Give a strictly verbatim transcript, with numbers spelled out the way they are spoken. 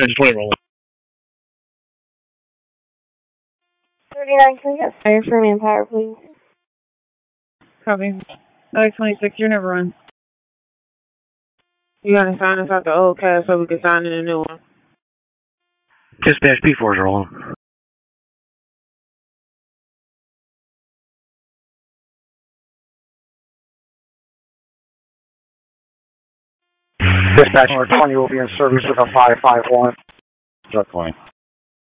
twenty rolling. thirty-nine, can we get fire for manpower, please? Copy. Alex twenty-six, you're never run. You gotta sign us out the old cast so we can sign in a new one. Dispatch P four is rolling. Dispatch number twenty will be in service with a five five one. Truck twenty.